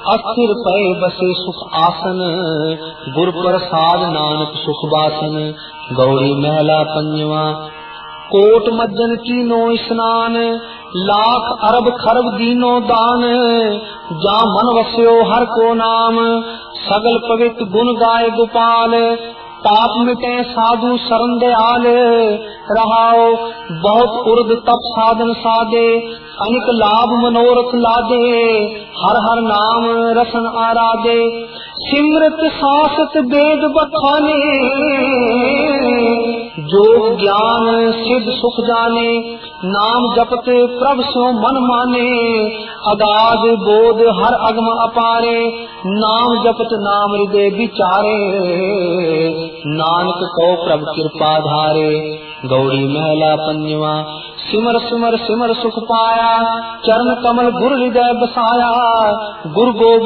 अस्थिर पए बसे सुख आसन, गुर प्रसाद नानक सुख बासन। गौरी महला पंजवा। कोट मज्जन कीनो स्नान, लाख अरब खरब दीनो दान। जा मन वस्यो हर को नाम, सगल पवित्र गुण गाय गोपाल। पाप मिटे साधु शरण दयाल, रहाओ बहुत उर्द तप साधन साधे। अनिक लाभ मनोरथ लादे, हर हर नाम रसन आराधे। सिमरत सासत वेद बखाने, जोग ज्ञान सिद्ध सुख जाने। नाम जपते प्रभ सो मन माने, अगाध बोध हर अगम अपारे। नाम जपत नाम हृदय विचारे, नानक को प्रभ कृपा धारे। गौरी महला पंजवा। सिमर सिमर सिमर सुख पाया, चरण कमल गुर हृदय बसाया। गुरु गोविंद